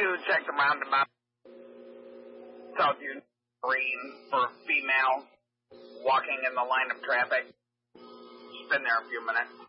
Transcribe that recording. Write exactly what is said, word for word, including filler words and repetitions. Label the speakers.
Speaker 1: you check the roundabout? Southview Green for a female walking in the line of traffic. She's been there a few minutes.